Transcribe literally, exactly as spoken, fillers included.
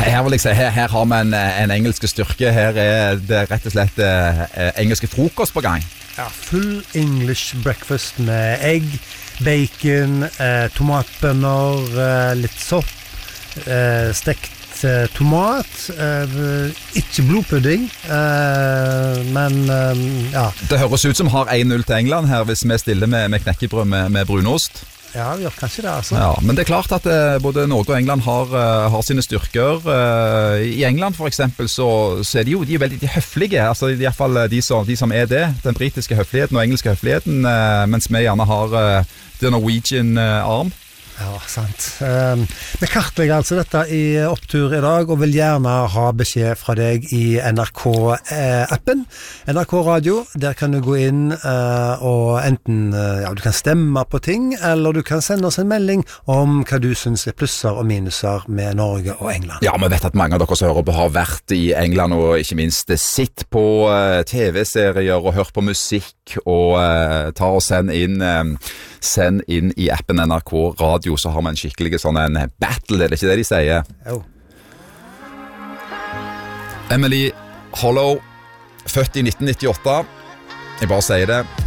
Her vil jeg si, her, her har vi en, en engelsk styrke. Her er det rett og slett eh, engelske frokost på gang. Ja, full English breakfast med egg, bacon, eh, tomatbønner, eh, litt sopp, eh, stekt eh, tomat, eh, ikke blodpudding, eh, men eh, ja. Det høres ut som har en null til England her hvis vi stiller med, med knekkebrød med, med brunost. Ja, vi gjør kanskje det, altså. Ja, men det er klart at eh, både Norge og England har, uh, har sine styrker. Uh, I England for eksempel så, så er de jo de er veldig de høflige, altså i hvert fall de som, de som er det, den britiske høfligheten og engelske høfligheten, uh, mens vi gjerne har uh, the Norwegian uh, arm. Ja, sant. Um, vi kartlegger altså dette i Opptur i dag, og vil gjerne ha beskjed fra deg i N R K-appen. N R K Radio, der kan du gå inn uh, og enten uh, ja, du kan stemme på ting, eller du kan sende oss en melding om hva du synes er plusser og minuser med Norge og England. Ja, vi vet at mange av dere som hører på har vært i England, og ikke minst sitt på uh, T V-serier og hørt på musikk, og uh, ta og send inn... Um, Send inn i appen N R K Radio, så har vi en skikkelig sånn en battle, er det ikke det de sier? Jo. Emily Hollow, født i nitten nittiåtte. Jeg bare sier det.